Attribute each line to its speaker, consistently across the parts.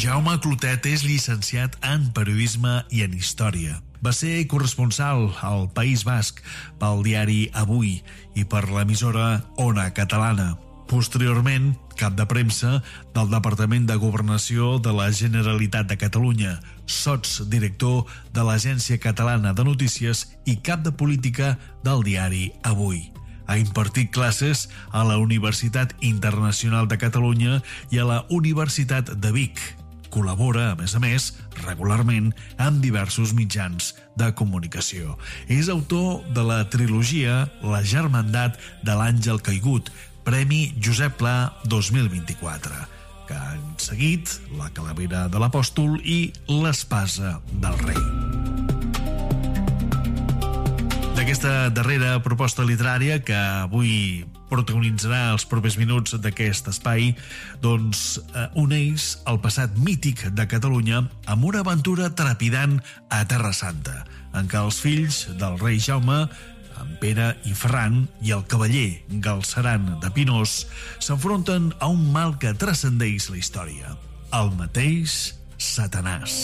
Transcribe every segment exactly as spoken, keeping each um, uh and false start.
Speaker 1: Jaume Clotet és llicenciat en periodisme i en història. Va ser corresponsal al País Basc pel diari Avui i per l'emissora Ona Catalana. Posteriorment, cap de premsa del Departament de Governació de la Generalitat de Catalunya, sotsdirector de l'Agència Catalana de Notícies i cap de política del diari Avui. Ha impartit classes a la Universitat Internacional de Catalunya i a la Universitat de Vic. Col·labora, a més a més, regularment amb diversos mitjans de comunicació. És autor de la trilogia La Germandat de l'Àngel Caigut, Premi Josep Pla dos mil vint-i-quatre, que han seguit La Calavera de l'Apòstol i L'Espasa del Rei. D'aquesta darrera proposta literària que avui protagonitzarà els propers minuts d'aquest espai, doncs eh, uneix el passat mític de Catalunya amb una aventura trepidant a Terra Santa, en què els fills del rei Jaume, en Pere i Ferran, i el cavaller Galceran de Pinós s'enfronten a un mal que transcendeix la història, el mateix Satanàs.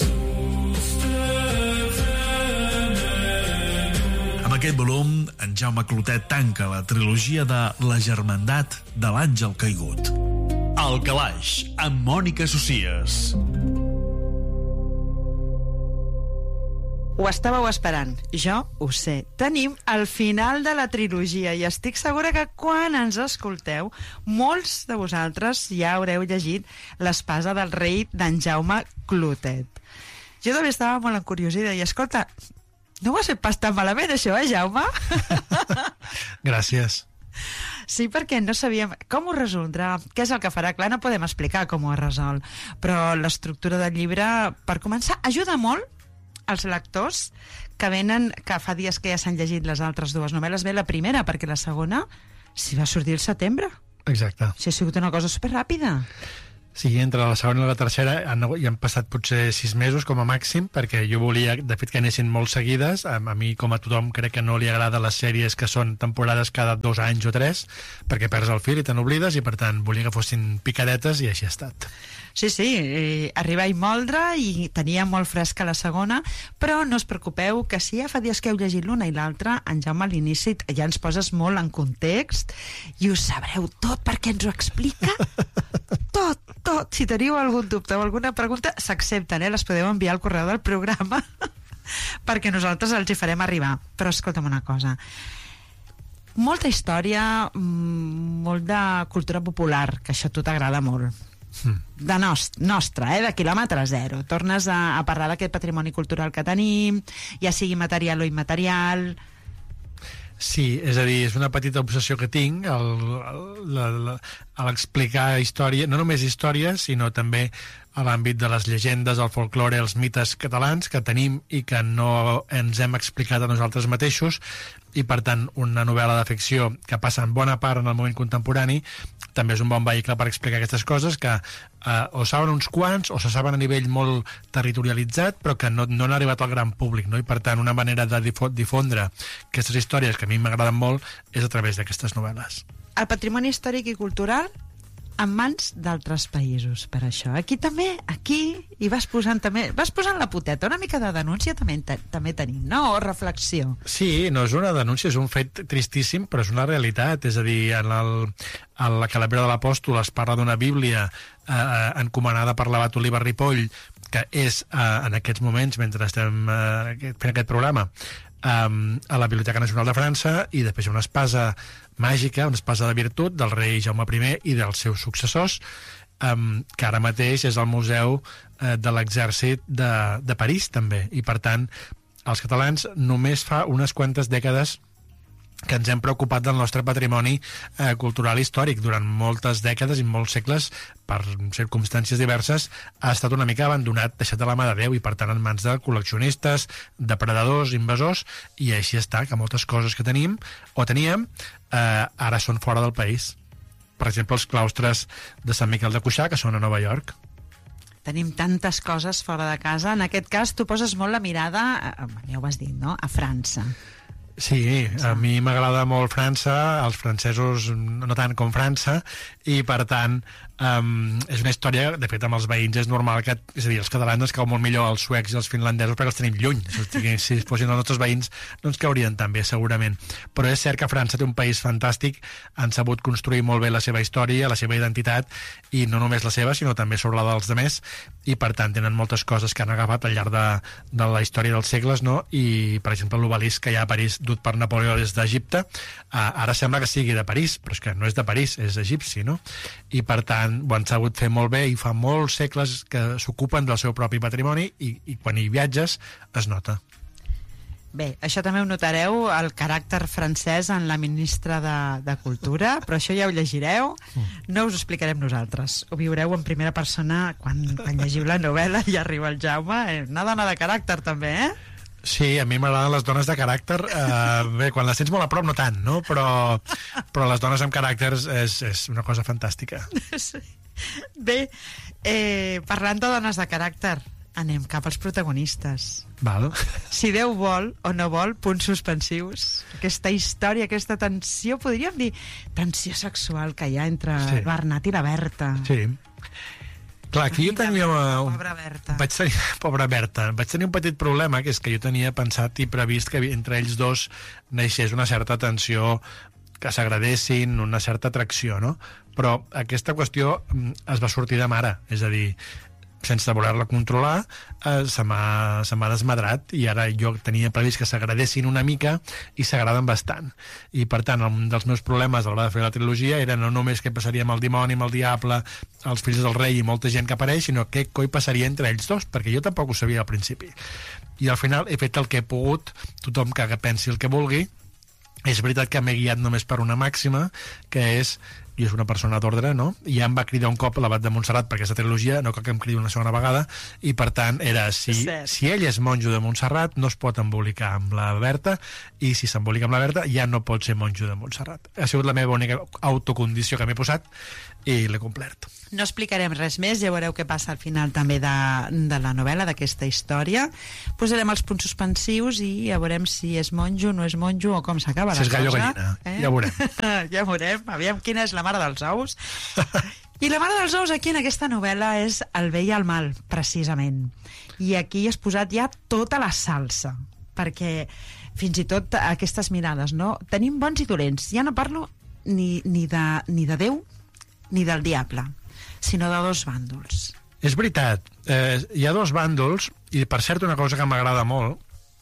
Speaker 1: Amb aquest volum, en Jaume Clotet tanca la trilogia de La Germandat de l'Àngel Caigut. El Calaix, amb Mònica Socies.
Speaker 2: Ho estàveu esperant, jo ho sé. Tenim el final de la trilogia i estic segura que quan ens escolteu, molts de vosaltres ja haureu llegit L'Espasa del Rei d'en Jaume Clotet. Jo també estava molt encuriosida i, escolta, no ho has fet pas tan malament, això, eh, Jaume?
Speaker 3: Gràcies.
Speaker 2: Sí, perquè no sabíem com ho resoldrà, què és el que farà. Clar, no podem explicar com ho ha resolt, però l'estructura del llibre, per començar, ajuda molt els lectors que venen, que fa dies que ja s'han llegit les altres dues novel·les. Bé, la primera, perquè la segona s'hi va sortir el setembre.
Speaker 3: Exacte.
Speaker 2: Sí, ha sigut una cosa superràpida.
Speaker 3: Sí, entre la segona i la tercera han, hi han passat potser sis mesos com a màxim, perquè jo volia, de fet, que anessin molt seguides. A, a mi, com a tothom, crec que no li agrada les sèries que són temporades cada dos anys o tres, perquè perds el fil i te n'oblides, i per tant volia que fossin picadetes, i així ha estat.
Speaker 2: Sí, sí, eh, arribar i moldre, i tenia molt fresca la segona, però no us preocupeu, que si ja fa dies que heu llegit l'una i l'altra, en Jaume a l'inici ja ens poses molt en context i ho sabreu tot perquè ens ho explica tot, tot. Si teniu algun dubte o alguna pregunta, s'accepten, eh? Les podeu enviar al correu del programa perquè nosaltres els hi farem arribar. Però escolta'm una cosa, molta història, molt de cultura popular, que això a tu t'agrada molt, de nost nostra, eh? De quilòmetre zero. Tornes a, a parlar d'aquest patrimoni cultural que tenim, ja sigui material o immaterial.
Speaker 3: Sí, és a dir, és una petita obsessió que tinc a l'explicar història, no només històries, sinó també a l'àmbit de les llegendes, el folklore, els mites catalans que tenim i que no ens hem explicat a nosaltres mateixos, i per tant una novel·la de ficció que passa en bona part en el moment contemporani també és un bon vehicle per explicar aquestes coses que eh, o saben uns quants o se saben a nivell molt territorialitzat, però que no, no han arribat al gran públic, no? I per tant una manera de difondre aquestes històries que a mi m'agraden molt és a través d'aquestes novel·les.
Speaker 2: El patrimoni històric i cultural en mans d'altres països, per això. Aquí també, aquí, i vas posant també, vas posant la poteta, una mica de denúncia també, també tenim, no? O reflexió.
Speaker 3: Sí, no és una denúncia, és un fet tristíssim, però és una realitat, és a dir, en, el, en la Calavera de l'Apòstol es parla d'una Bíblia eh, encomanada per l'abat Oliver Ripoll, que és, eh, en aquests moments, mentre estem eh, fent aquest programa, eh, a la Biblioteca Nacional de França, i després hi ha una espasa màgica, una espasa de virtut del rei Jaume primer i dels seus successors, um, que ara mateix és al Museu uh, de l'Exèrcit de, de París també, i per tant els catalans només fa unes quantes dècades que ens hem preocupat del nostre patrimoni eh, cultural històric. Durant moltes dècades i molts segles, per circumstàncies diverses, ha estat una mica abandonat, deixat de la mà de Déu, i per tant en mans de col·leccionistes, depredadors, invasors, i així està, que moltes coses que tenim o teníem eh, ara són fora del país. Per exemple, els claustres de Sant Miquel de Cuixà, que són a Nova York.
Speaker 2: Tenim tantes coses fora de casa. En aquest cas tu poses molt la mirada, ja ho vas dir, no?, a França.
Speaker 3: Sí, a mi m'agrada molt França, els francesos no tant com França, i per tant Um, és una història, de fet, amb els veïns és normal que, és a dir, els catalans ens cau molt millor els suecs i els finlandesos perquè els tenim lluny. Si fossin els nostres veïns no ens caurien tan bé, segurament. Però és cert que França té un país fantàstic, han sabut construir molt bé la seva història, la seva identitat, i no només la seva, sinó també sobre la dels demés, i per tant tenen moltes coses que han agafat al llarg de, de la història dels segles, no? I, per exemple, l'obelisc que hi ha a París, dut per Napoleó des d'Egipte, uh, ara sembla que sigui de París, però és que no és de París, és egipci, no? I per tant ho han sabut fer molt bé i fa molts segles que s'ocupen del seu propi patrimoni i, i quan hi viatges es nota.
Speaker 2: Bé, això també ho notareu, el caràcter francès en la ministra de, de Cultura, però això ja ho llegireu, no us ho explicarem nosaltres, ho viureu en primera persona quan, quan llegiu la novel·la i arriba el Jaume, eh? Una dona de caràcter també, eh?
Speaker 3: Sí, a mi m'agraden les dones de caràcter. Eh, bé, quan les tens molt a prop no tant, no? Però, però les dones amb caràcters és, és una cosa fantàstica.
Speaker 2: Sí. Bé, eh, parlant de dones de caràcter, anem cap als protagonistes.
Speaker 3: Val.
Speaker 2: Si Déu vol o no vol, punts suspensius. Aquesta història, aquesta tensió, podríem dir, tensió sexual que hi ha entre sí. el Bernat i la Berta.
Speaker 3: Sí. Clar, aquí jo tenia... Un...
Speaker 2: Pobra Berta.
Speaker 3: Vaig tenir... Pobra Berta. Vaig tenir un petit problema, que és que jo tenia pensat i previst que entre ells dos naixés una certa tensió, que s'agradessin, una certa atracció, no? Però aquesta qüestió es va sortir de mare, és a dir, sense voler-la controlar, eh, se m'ha se m'ha desmadrat, i ara jo tenia previst que s'agradessin una mica i s'agraden bastant. I per tant, un dels meus problemes a l'hora de fer la trilogia era no només què passaria amb el dimoni, amb el diable, els fills del rei i molta gent que apareix, sinó què coi passaria entre ells dos, perquè jo tampoc ho sabia al principi. I al final he fet el que he pogut, tothom que pensi el que vulgui. És veritat que m'he guiat només per una màxima, que és, i és una persona d'ordre, no? I ja em va cridar un cop l'abat de Montserrat per aquesta trilogia, no cal que em cridi una segona vegada, i per tant era, si, si ell és monjo de Montserrat, no es pot embolicar amb la Berta, i si s'embolica amb la Berta, ja no pot ser monjo de Montserrat. Ha sigut la meva única autocondició que m'he posat, i l'he complert.
Speaker 2: No explicarem res més, ja veureu què passa al final també de, de la novel·la, d'aquesta història. Posarem els punts suspensius i ja veurem si és monjo, no és monjo o com s'acaba la cosa.
Speaker 3: Si és gallo gallina, eh? Ja veurem.
Speaker 2: Ja veurem, aviam quina és la mare dels ous. I la mare dels ous aquí en aquesta novel·la és el bé i el mal, precisament. I aquí has posat ja tota la salsa, perquè fins i tot aquestes mirades, no? Tenim bons i dolents. Ja no parlo ni, ni, de, ni de Déu ni del diable, sinó de dos bàndols.
Speaker 3: És veritat, eh, hi ha dos bàndols, i per cert una cosa que m'agrada molt,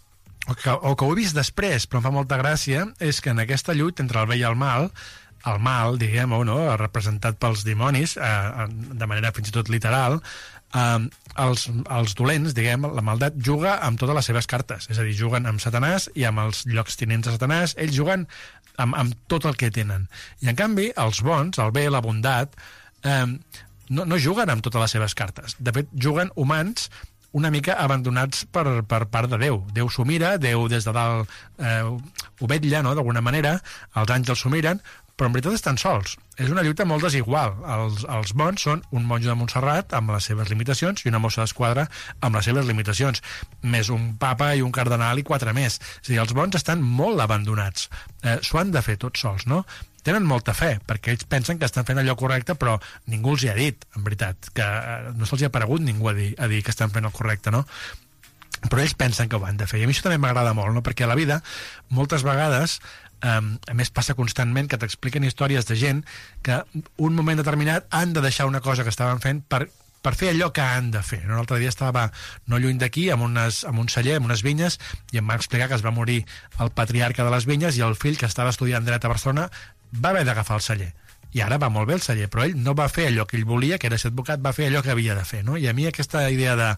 Speaker 3: o que, o que ho he vist després, però em fa molta gràcia, és que en aquesta lluita entre el bé i el mal, el mal, diguem-ho, no?, representat pels dimonis, eh, de manera fins i tot literal, eh, els, els dolents, diguem, la maldat juga amb totes les seves cartes, és a dir, juguen amb Satanàs i amb els llocs tinents de Satanàs, ells juguen amb, amb tot el que tenen. I en canvi, els bons, el bé, la bondat, eh, no, no juguen amb totes les seves cartes. De fet, juguen humans una mica abandonats per, per part de Déu. Déu s'ho mira, Déu des de dalt eh, ho vetlla, no?, d'alguna manera, els àngels s'ho miren, però en veritat estan sols. És una lluita molt desigual. Els, els bons són un monjo de Montserrat amb les seves limitacions i una mossa d'esquadra amb les seves limitacions, més un papa i un cardenal i quatre més. És a dir, els bons estan molt abandonats. Eh, s'ho han de fer tots sols, no? Tenen molta fe, perquè ells pensen que estan fent allò correcte, però ningú els hi ha dit, en veritat, que no se'ls hi ha aparegut ningú a dir, a dir que estan fent el correcte, no? Però ells pensen que ho han de fer, i a mi això també m'agrada molt, no? Perquè a la vida, moltes vegades, Um, a més passa constantment que t'expliquen històries de gent que un moment determinat han de deixar una cosa que estaven fent per, per fer allò que han de fer. No? L'altre dia estava no lluny d'aquí amb, unes, amb un celler, amb unes vinyes, i em va explicar que es va morir el patriarca de les vinyes i el fill que estava estudiant dret a Barcelona va haver d'agafar el celler. I ara va molt bé el celler, però ell no va fer allò que ell volia, que era ser advocat, va fer allò que havia de fer. No? I a mi aquesta idea de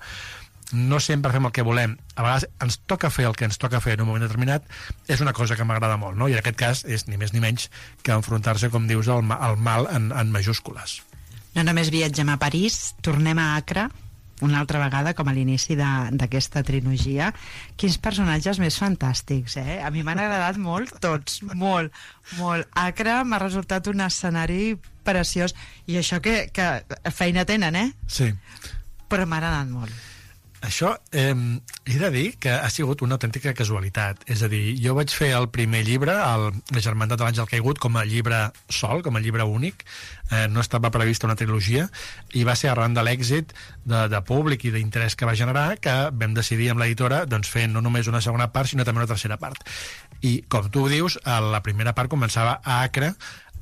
Speaker 3: no sempre fem el que volem, a vegades ens toca fer el que ens toca fer en un moment determinat, és una cosa que m'agrada molt, no? I en aquest cas és ni més ni menys que enfrontar-se, com dius, al, al mal en, en majúscules.
Speaker 2: No només viatgem a París, tornem a Acre una altra vegada, com a l'inici d'aquesta trilogia. Quins personatges més fantàstics, eh? A mi m'han agradat molt tots, molt, molt. Acre m'ha resultat un escenari preciós, i això que, que feina tenen, eh?
Speaker 3: Sí.
Speaker 2: Però m'ha agradat molt.
Speaker 3: Això eh, he de dir que ha sigut una autèntica casualitat. És a dir, jo vaig fer el primer llibre, el, La germandat de l'Àngel Caigut, com a llibre sol, com a llibre únic. Eh, no estava prevista una trilogia, i va ser arran de l'èxit de, de públic i d'interès que va generar que vam decidir amb l'editora doncs, fer no només una segona part, sinó també una tercera part. I, com tu dius, la primera part començava a Acre,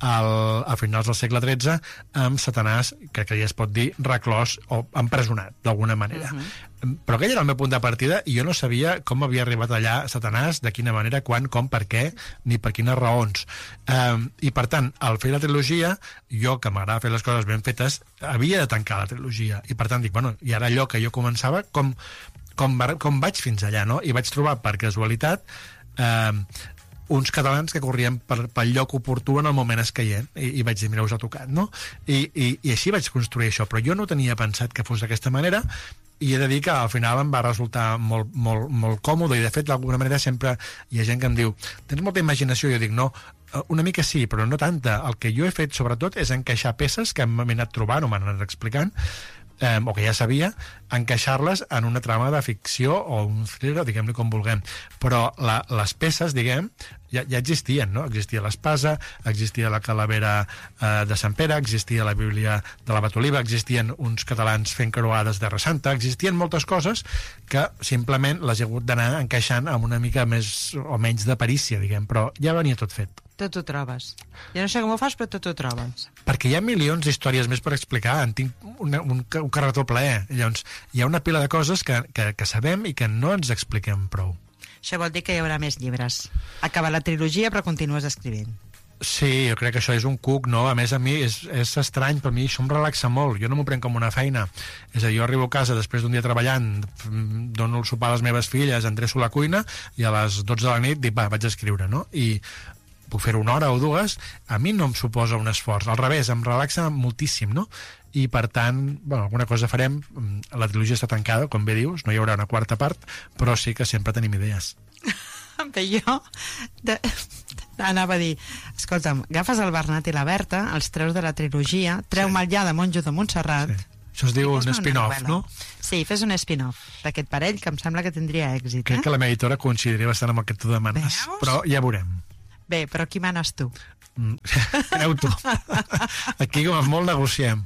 Speaker 3: al, a finals del segle tretze, amb Satanàs, crec que ja es pot dir, reclòs o empresonat, d'alguna manera. Uh-huh. Però aquell era el meu punt de partida i jo no sabia com havia arribat allà Satanàs, de quina manera, quan, com, per què, ni per quines raons. Um, I, per tant, al fer la trilogia, jo, que m'agrada fer les coses ben fetes, havia de tancar la trilogia. I, per tant, dic, bueno, i ara allò que jo començava, com, com, com vaig fins allà, no? I vaig trobar, per casualitat, um, uns catalans que corrien per, pel lloc oportú en el moment escaient, i, i vaig dir, mira, us ha tocat, no? I, i, i així vaig construir això, però jo no tenia pensat que fos d'aquesta manera, i he de dir que al final em va resultar molt, molt, molt còmode, i de fet d'alguna manera sempre hi ha gent que em diu, tens molta imaginació, i jo dic, no, una mica sí, però no tanta. El que jo he fet sobretot és encaixar peces que m'he anat trobant o m'han anat explicant, eh, o que ja sabia, encaixar-les en una trama de ficció o un thriller, diguem-li com vulguem. Però la, les peces, diguem, ja, ja existien, no? Existia l'espasa, existia la calavera eh, de Sant Pere, existia la Bíblia de l'abat Oliva, existien uns catalans fent croades de Terra Santa, existien moltes coses que simplement les he hagut d'anar encaixant amb una mica més o menys de perícia, diguem, però ja venia tot fet.
Speaker 2: Tot ho trobes. Jo no sé com ho fas, però tot ho trobes.
Speaker 3: Perquè hi ha milions d'històries més per explicar. En tinc una, un, un carretó ple. Llavors, hi ha una pila de coses que, que, que sabem i que no ens expliquem prou.
Speaker 2: Això vol dir que hi haurà més llibres. Acaba la trilogia, però continues escrivint.
Speaker 3: Sí, jo crec que això és un cuc, no? A més, a mi és, és estrany, per mi això em relaxa molt. Jo no m'ho prenc com una feina. És a dir, jo arribo a casa després d'un dia treballant, dono el sopar a les meves filles, endreço la cuina, i a les dotze de la nit dic, va, vaig a escriure, no? I puc fer-ho una hora o dues, a mi no em suposa un esforç. Al revés, em relaxa moltíssim, no? I, per tant, bueno, alguna cosa farem. La trilogia està tancada, com bé dius, no hi haurà una quarta part, però sí que sempre tenim idees.
Speaker 2: Bé, jo de... anava a dir, escolta'm, agafes el Bernat i la Berta, els treus de la trilogia, treu-me'l ja de Monjo de Montserrat...
Speaker 3: Sí. Això es diu un spin-off, no?
Speaker 2: Sí, fes un spin-off d'aquest parell, que em sembla que tindria èxit.
Speaker 3: Crec
Speaker 2: eh?
Speaker 3: que la meva editora coincidiria bastant amb el que tu demanes. Veus? Però ja veurem.
Speaker 2: Bé, però qui manes tu?
Speaker 3: Mm, creu tu. Aquí com a molt negociem.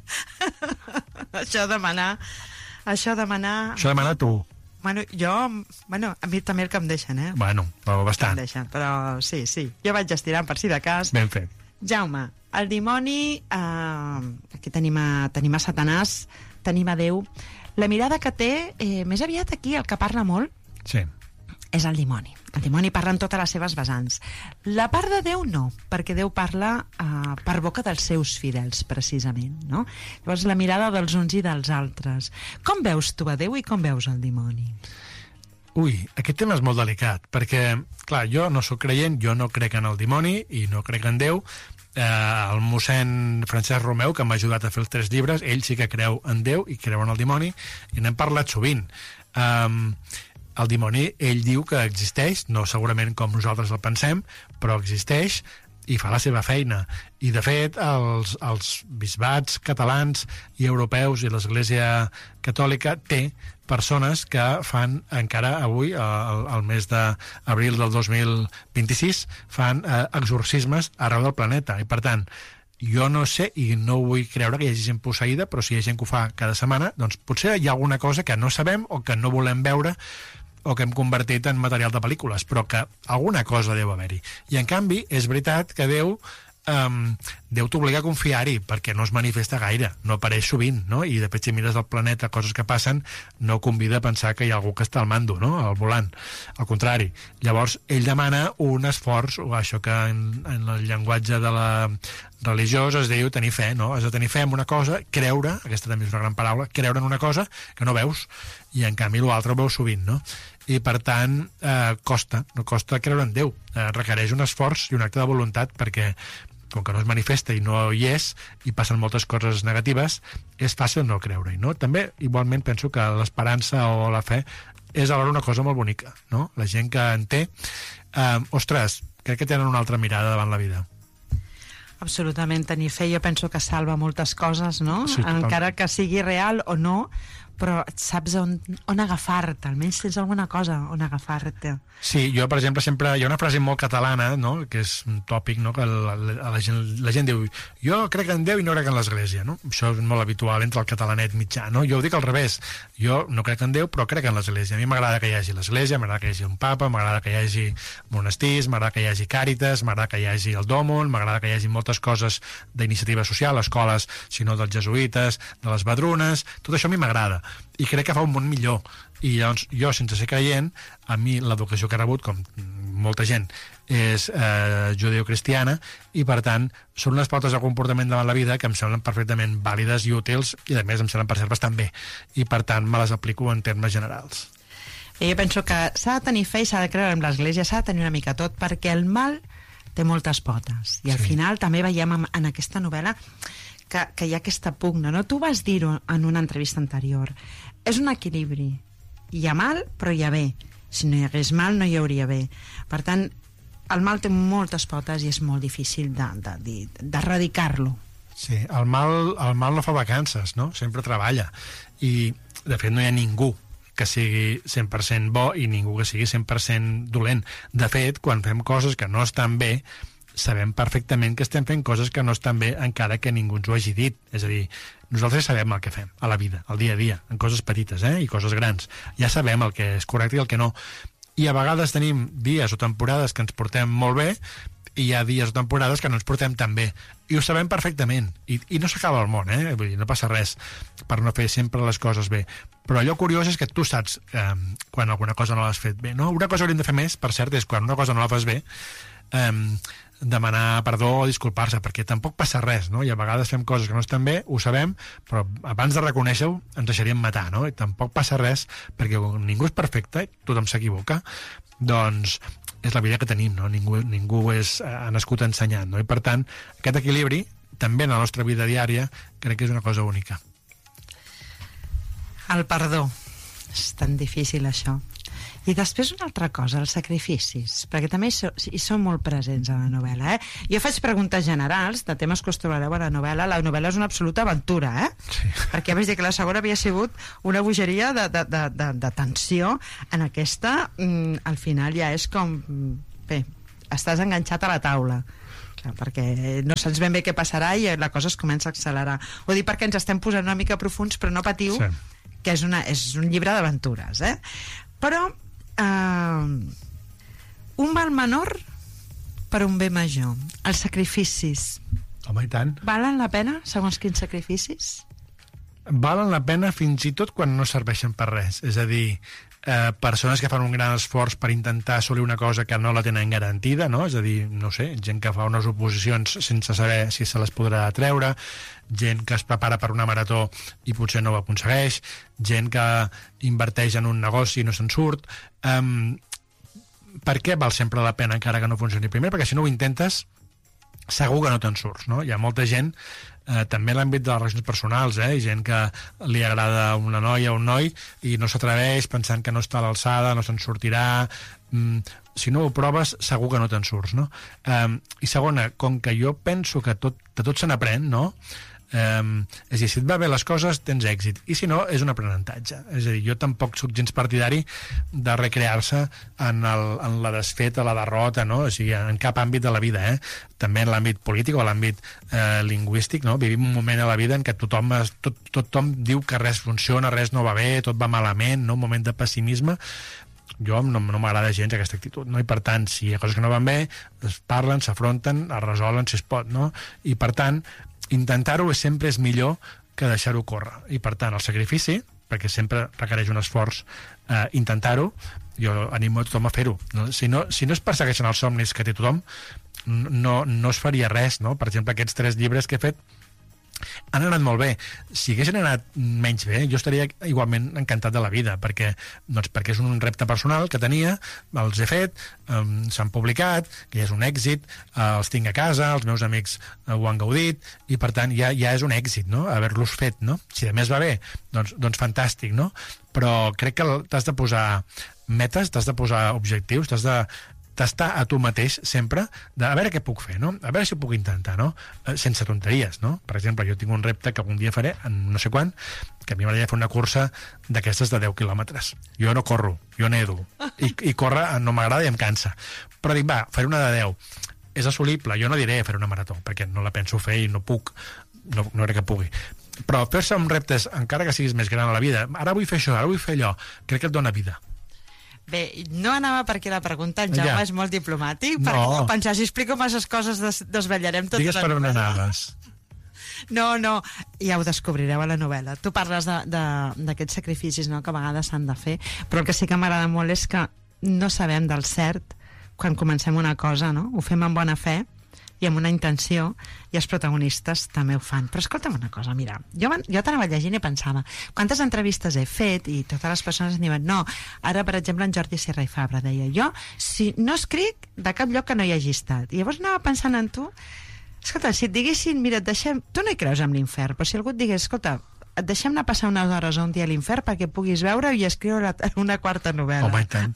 Speaker 2: Això demanar... Això demanar...
Speaker 3: Això demanar tu.
Speaker 2: Bueno, jo... Bueno, a mi també el que em deixen, eh?
Speaker 3: Bueno, però bastant.
Speaker 2: Em deixen, però sí, sí. Jo vaig estirant per si de cas.
Speaker 3: Ben fet.
Speaker 2: Jaume, el dimoni... Eh, aquí tenim a, tenim a Satanàs, tenim a Déu. La mirada que té, eh, més aviat aquí, el que parla molt...
Speaker 3: Sí.
Speaker 2: És el dimoni. El dimoni parla en totes les seves vessants. La part de Déu no, perquè Déu parla uh, per boca dels seus fidels, precisament, no? Llavors, la mirada dels uns i dels altres. Com veus tu a Déu i com veus el dimoni?
Speaker 3: Ui, aquest tema és molt delicat, perquè, clar, jo no sóc creient, jo no crec en el dimoni i no crec en Déu. Eh, el mossèn Francesc Romeu, que m'ha ajudat a fer els tres llibres, ell sí que creu en Déu i creu en el dimoni, i n'hem parlat sovint. Um, El dimoni, ell diu que existeix, no segurament com nosaltres el pensem, però existeix i fa la seva feina. I, de fet, els, els bisbats catalans i europeus i l'Església Catòlica té persones que fan encara avui, al, al mes d'abril del dos mil vint-i-sis, fan eh, exorcismes arreu del planeta. I, per tant, jo no sé, i no vull creure que hi hagi gent posseïda, però si hi ha gent que ho fa cada setmana, doncs potser hi ha alguna cosa que no sabem o que no volem veure o que hem convertit en material de pel·lícules, però que alguna cosa deu haver-hi. I, en canvi, és veritat que Déu um, Déu t'obliga a confiar-hi, perquè no es manifesta gaire, no apareix sovint, no? I, de fet, si mires del planeta coses que passen, no convida a pensar que hi ha algú que està al mando, no?, al volant. Al contrari. Llavors, ell demana un esforç, o això que en, en el llenguatge de la religiós es diu tenir fe, no? Has de tenir fe en una cosa, creure, aquesta també és una gran paraula, creure en una cosa que no veus, i en canvi l'altre ho veus sovint, no? I, per tant, eh, costa, no costa creure en Déu. Eh, requereix un esforç i un acte de voluntat, perquè com que no es manifesta i no hi és, i passen moltes coses negatives, és fàcil no creure-hi, no? També, igualment, penso que l'esperança o la fe és alhora una cosa molt bonica, no? La gent que en té, eh, ostres, crec que tenen una altra mirada davant la vida.
Speaker 2: Absolutament, tenir fe jo penso que salva moltes coses, no?
Speaker 3: Sí,
Speaker 2: encara que sigui real o no, però saps on, on agafar-te, almenys tens alguna cosa on agafar-te.
Speaker 3: Sí, jo, per exemple, sempre... Hi ha una frase molt catalana, no?, que és un tòpic, no?, que la, la, la, gent, la gent diu jo crec en Déu i no crec en l'Església, no? Això és molt habitual entre el catalanet mitjà, no? Jo ho dic al revés. Jo no crec en Déu, però crec en l'Església. A mi m'agrada que hi hagi l'Església, m'agrada que hi hagi un papa, m'agrada que hi hagi monestirs, m'agrada que hi hagi càritas, m'agrada que hi hagi el Dòmon, m'agrada que hi hagi moltes coses d'iniciativa social, escoles, si no dels jesuïtes, de les badrunes, tot això a mi m'agrada. I crec que fa un món millor. I llavors jo, sense ser creient, a mi l'educació que he rebut, com molta gent, és eh, judeocristiana, i per tant són unes pautes de comportament davant la vida que em semblen perfectament vàlides i útils, i a més em semblen per cert bastant bé, i per tant me les aplico en termes generals.
Speaker 2: I jo penso que s'ha de tenir fe i s'ha de creure en l'Església, s'ha de tenir una mica tot, perquè el mal té moltes potes, i al sí. final també veiem en, en aquesta novel·la que, que hi ha aquesta pugna, no? Tu vas dir-ho en una entrevista anterior, és un equilibri. Hi ha mal, però hi ha bé. Si no hi hagués mal, no hi hauria bé. Per tant, el mal té moltes potes i és molt difícil d'erradicar-lo.
Speaker 3: Sí, el mal, el mal no fa vacances, no? Sempre treballa. I, de fet, no hi ha ningú que sigui cent per cent bo i ningú que sigui cent per cent dolent. De fet, quan fem coses que no estan bé, sabem perfectament que estem fent coses que no estan bé encara que ningú ens ho hagi dit. És a dir, nosaltres sabem el que fem a la vida, al dia a dia, en coses petites eh? i coses grans. Ja sabem el que és correcte i el que no. I a vegades tenim dies o temporades que ens portem molt bé i hi ha dies o temporades que no ens portem tan bé. I ho sabem perfectament. I, i no s'acaba el món, eh? Vull dir, no passa res per no fer sempre les coses bé. Però allò curiós és que tu saps eh, quan alguna cosa no l'has fet bé. No? Una cosa que hauríem de fer més, per cert, és quan una cosa no la fas bé, eh, demanar perdó o disculpar-se, perquè tampoc passa res, no? I a vegades fem coses que no estan bé, ho sabem, però abans de reconèixer-ho ens deixaríem matar, no? I tampoc passa res, perquè ningú és perfecte, tothom s'equivoca, doncs és la vida que tenim, no? Ningú, ningú és, ha nascut ensenyant, no? I per tant, aquest equilibri, també en la nostra vida diària, crec que és una cosa única.
Speaker 2: El perdó. És tan difícil, això. I després una altra cosa, els sacrificis, perquè també hi, so, hi són molt presents a la novel·la. Eh? Jo faig preguntes generals de temes que us trobareu a la novel·la. La novel·la és una absoluta aventura, eh? Sí. Perquè vaig dir que la segona havia sigut una bogeria de, de, de, de, de tensió. En aquesta, mm, al final ja és com... Bé, estàs enganxat a la taula. Clar, perquè no saps ben bé què passarà i la cosa es comença a accelerar. Ho dic perquè ens estem posant una mica profuns, però no patiu, sí. que és, una, és un llibre d'aventures, eh? Però Uh, un mal menor per un bé major. Els sacrificis.
Speaker 3: Home, i tant.
Speaker 2: Valen la pena, segons quins sacrificis?
Speaker 3: Valen la pena fins i tot quan no serveixen per res. És a dir, eh, persones que fan un gran esforç per intentar assolir una cosa que no la tenen garantida, no? És a dir, no sé, gent que fa unes oposicions sense saber si se les podrà treure, gent que es prepara per una marató i potser no ho aconsegueix, gent que inverteix en un negoci i no se'n surt. Um, per què val sempre la pena encara que no funcioni? Primer, perquè si no ho intentes, segur que no te'n surts, no? Hi ha molta gent, eh, també en l'àmbit de les relacions personals, eh? Gent que li agrada una noia o un noi i no s'atreveix pensant que no està a l'alçada, no se'n sortirà... Mm, si no ho proves, segur que no te'n surts, no? Um, I segona, com que jo penso que tot, de tot se n'aprèn, no? Um, és a dir, si et va bé les coses, tens èxit. I si no, és un aprenentatge. És a dir, jo tampoc soc gens partidari de recrear-se en, el, en la desfeta, la derrota, no? O sigui, en cap àmbit de la vida, eh? També en l'àmbit polític o l'àmbit eh, lingüístic, no? Vivim un moment a la vida en què tothom, tot, tothom diu que res funciona, res no va bé, tot va malament, no? Un moment de pessimisme. Jo no, no m'agrada gens aquesta actitud, no? I per tant, si hi ha coses que no van bé, es parlen, s'afronten, es resolen si es pot, no? I per tant, intentar-ho sempre és millor que deixar-ho córrer. I per tant, el sacrifici, perquè sempre requereix un esforç eh, intentar-ho, jo animo a tothom a fer-ho. No? Si, no, si no es persegueixen els somnis que té tothom, no, no es faria res, no? Per exemple, aquests tres llibres que he fet han anat molt bé. Si haguessin anat menys bé, jo estaria igualment encantat de la vida, perquè, doncs, perquè és un repte personal que tenia, els he fet, um, s'han publicat, que ja és un èxit, uh, els tinc a casa, els meus amics uh, ho han gaudit, i per tant ja, ja és un èxit, no?, haver-los fet, no? Si a més va bé, doncs, doncs fantàstic, no? Però crec que t'has de posar metes, t'has de posar objectius, t'has de tastar a tu mateix sempre, de a veure què puc fer, no? A veure si ho puc intentar, no? Eh, sense tonteries, no? Per exemple, jo tinc un repte que algun dia faré, en no sé quan, que a mi m'agradaria fer una cursa d'aquestes de deu quilòmetres. Jo no corro, jo nedo, i, i córrer no m'agrada i em cansa. Però dic, va, faré una de deu. És assolible, jo no diré fer una marató, perquè no la penso fer i no puc, no, no crec que pugui. Però fer-se amb reptes, encara que siguis més gran a la vida, ara vull fer això, ara vull fer allò, crec que et dona vida.
Speaker 2: Bé, no anava per aquí la pregunta, en Jaume ja. és molt diplomàtic,
Speaker 3: no.
Speaker 2: perquè no pensar, si explico masses coses des, desvetllarem tota
Speaker 3: Digues
Speaker 2: la
Speaker 3: per on
Speaker 2: novel·la.
Speaker 3: anaves.
Speaker 2: No, no, ja ho descobrireu a la novel·la. Tu parles d'aquests sacrificis, no?, que a vegades s'han de fer, però el que sí que m'agrada molt és que no sabem del cert quan comencem una cosa, no? Ho fem amb bona fe i amb una intenció, i els protagonistes també ho fan. Però escolta'm una cosa, mira, jo, jo t'anava llegint i pensava, quantes entrevistes he fet, i totes les persones em diuen, no, ara, per exemple, en Jordi Sierra i Fabra deia, jo, si no escric de cap lloc que no hi hagi estat. I llavors anava pensant en tu, escolta, si et diguessin, mira, et deixem... Tu no hi creus en l'infern, però si algú et digués, escolta, et deixem anar a passar unes hores o un dia a l'infern perquè puguis veure i escriure una quarta novel·la.
Speaker 3: Home, i tant.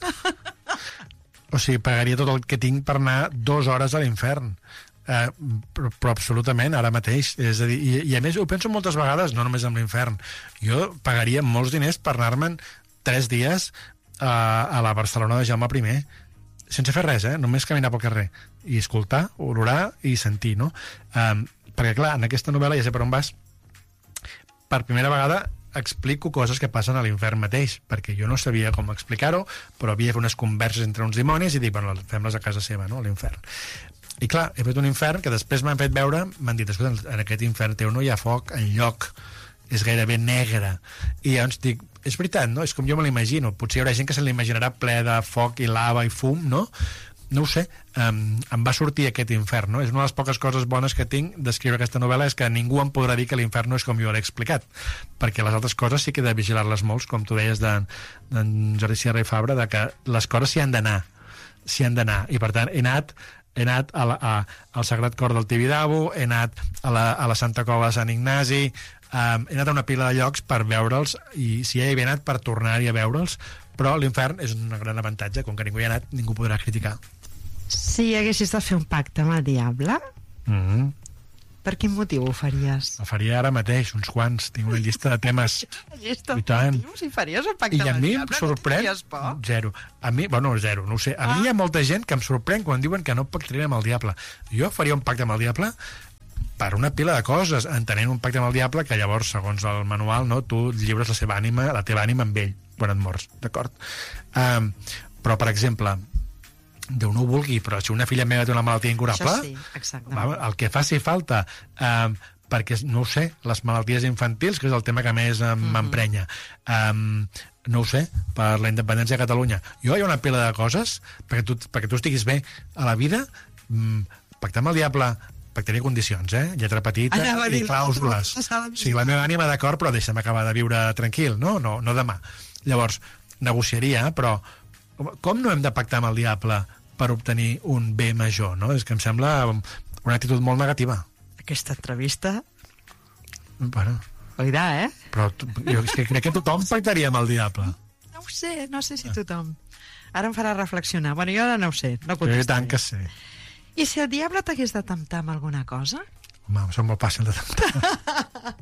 Speaker 3: O sigui, pagaria tot el que tinc per anar dues hores a l'infern. Uh, però, però absolutament, ara mateix. És a dir, i, i a més ho penso moltes vegades, no només amb l'infern. Jo pagaria molts diners per anar-me'n tres dies uh, a la Barcelona de Jaume I, sense fer res, eh? Només caminar pel carrer i escoltar, olorar i sentir, no? Um, perquè clar, en aquesta novel·la, ja sé per on vas, per primera vegada explico coses que passen a l'infern mateix, perquè jo no sabia com explicar-ho, però havia fet unes converses entre uns dimonis i dic, bueno, fem-les a casa seva, no?, a l'infern. I clar, he fet un infern que després m'han fet veure, m'han dit, escolta, en aquest infern teu no hi ha foc enlloc, és gairebé negre. I llavors dic, és veritat, no? És com jo me l'imagino. Potser hi haurà gent que se l'imaginarà ple de foc i lava i fum, no? No ho sé, um, em va sortir aquest infern, no? És una de les poques coses bones que tinc d'escriure aquesta novel·la, és que ningú em podrà dir que l'infern no és com jo l'he explicat, perquè les altres coses sí que he de vigilar-les molts, com tu deies d'en de, Jordi Sierra i Fabra, de que les coses s'hi han d'anar, s'hi han d'anar, i per tant he anat he anat a la, a, al Sagrat Cor del Tibidabo, he anat a la, a la Santa Cova de Sant Ignasi, um, he anat a una pila de llocs per veure'ls, i si ja hi havia anat per tornar-hi a veure'ls, però l'infern és un gran avantatge, com que ningú hi ha anat, ningú podrà criticar.
Speaker 2: Si haguessis de fer un pacte amb el diable,
Speaker 3: Mm-hmm.
Speaker 2: per quin motiu ho faries?
Speaker 3: El faria ara mateix, uns quants. Tinc una llista de temes.
Speaker 2: Llista
Speaker 3: I tant.
Speaker 2: motius, si faries un pacte
Speaker 3: I a
Speaker 2: amb el
Speaker 3: mi em
Speaker 2: diable,
Speaker 3: sorprèn...
Speaker 2: no tindries por?
Speaker 3: Zero. A mi, bueno, zero, no ho sé. A
Speaker 2: Ah.
Speaker 3: mi hi ha molta gent que em sorprèn quan diuen que no pactaria amb el diable. Jo faria un pacte amb el diable per una pila de coses, entenent un pacte amb el diable que llavors, segons el manual, no, tu lliures la seva ànima, la teva ànima amb ell quan et mors, d'acord? Um, però, per exemple, Déu no ho vulgui, però si una filla meva té una malaltia incurable,
Speaker 2: Això sí, exactament.
Speaker 3: va, el que faci falta, um, perquè, no ho sé, les malalties infantils, que és el tema que més m'emprenya, um, no ho sé, per la independència de Catalunya. Jo hi ha una pila de coses perquè tu, perquè tu estiguis bé a la vida, um, pactar amb el diable, pactaria condicions, eh? Lletra petita i clàusules. O sigui, la meva ànima, d'acord, però deixa'm acabar de viure tranquil, no? No, no demà. Llavors, negociaria, però com no hem de pactar amb el diable per obtenir un bé major, no? És que em sembla una actitud molt negativa.
Speaker 2: Aquesta entrevista...
Speaker 3: Bueno,
Speaker 2: Oirà, eh?
Speaker 3: però tu- jo és que crec que tothom pactaria amb el diable.
Speaker 2: No ho sé, no sé si tothom. Ara em farà reflexionar. Bueno, jo ara no ho sé, no
Speaker 3: Jo i tant
Speaker 2: contestaré.
Speaker 3: que sé.
Speaker 2: I si el diable t'hagués de temptar amb alguna cosa?
Speaker 3: Home, això és molt fàcil de temptar.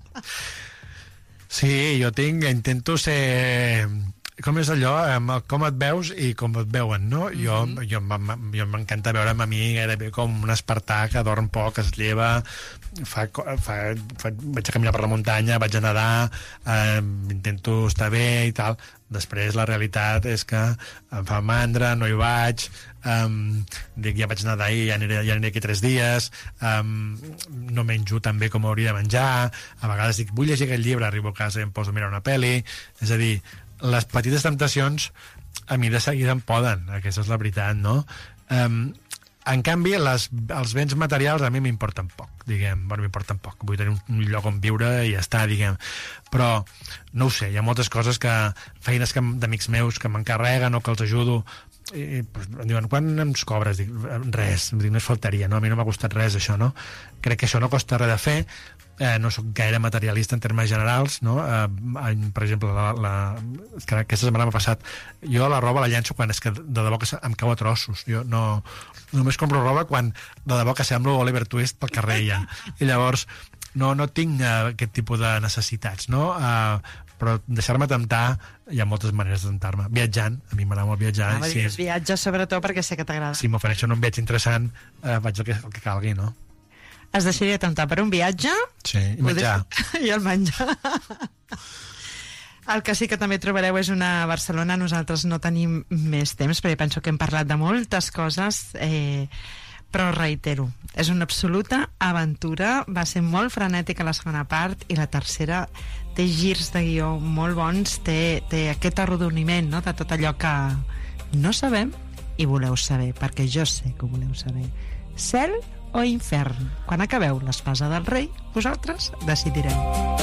Speaker 3: Sí, jo tinc, intento ser... Com és allò? Amb el com et veus i com et veuen, no? Jo, jo, m- jo m'encanta veure'm a mi gairebé com un espartà que dorm poc, es lleva, fa, co- fa, fa, vaig a caminar per la muntanya, vaig a nedar, eh, intento estar bé i tal. Després la realitat és que em fa mandra, no hi vaig, um, dic, ja vaig nedar ahir, ja aniré, ja aniré aquí tres dies, um, no menjo tan bé com hauria de menjar, a vegades dic, vull llegir aquest llibre, arribo a casa i em poso a mirar una pel·li, és a dir, les petites temptacions a mi de seguida em poden, aquesta és la veritat, no? Um, en canvi, les, els béns materials a mi m'importen poc. diguem, bueno, m'importa tampoc, vull tenir un lloc on viure i ja està, diguem, però no ho sé, hi ha moltes coses que, feines que, d'amics meus que m'encarreguen o que els ajudo, i pues, em diuen, quan ens cobres? Dic, res, em dic, no es faltaria, no? A mi no m'ha costat res això, no? Crec que això no costa res de fer, eh, no sóc gaire materialista en termes generals, no? Eh, per exemple, la, la, que aquesta setmana m'ha passat, jo la roba la llenço quan és que de debò que em cau a trossos, jo no, només compro roba quan de debò que semblo Oliver Twist pel carrer ja, i llavors no, no tinc uh, aquest tipus de necessitats, no? Uh, però deixar-me temptar, hi ha moltes maneres de temptar-me. Viatjant, a mi m'agrada molt viatjar.
Speaker 2: Ah, si viatge sobretot perquè sé que t'agrada.
Speaker 3: Si m'ofereixen un viatge interessant, uh, vaig el que, el que calgui, no?
Speaker 2: Es deixaria temptar per un viatge?
Speaker 3: Sí, i menjar.
Speaker 2: I el menjar. El que sí que també trobareu és una Barcelona. Nosaltres no tenim més temps, perquè penso que hem parlat de moltes coses, eh, però reitero, és una absoluta aventura. Va ser molt frenètica la segona part i la tercera té girs de guió molt bons, té, té aquest arrodoniment, no?, de tot allò que no sabem i voleu saber, perquè jo sé que ho voleu saber. Cel o infern? Quan acabeu l'Espasa del Rei, vosaltres decidireu.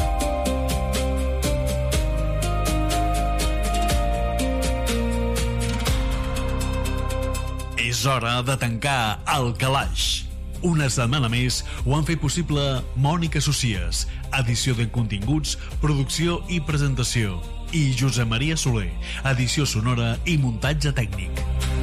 Speaker 1: És hora de tancar el calaix. Una setmana més ho han fet possible Mònica Socies, edició de continguts, producció i presentació, i Josep Maria Soler, edició sonora i muntatge tècnic.